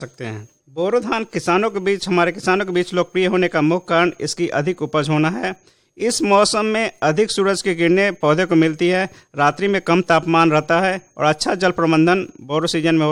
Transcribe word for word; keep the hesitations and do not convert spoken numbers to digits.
सकते हैं। बोरो धान किसानों के बीच हमारे किसानों के बीच लोकप्रिय होने का मुख्य कारण इसकी अधिक उपज होना है। इस मौसम में अधिक सूरज की किरणें पौधे को मिलती है, रात्रि में कम तापमान रहता है और अच्छा जल प्रबंधन बोरो सीजन में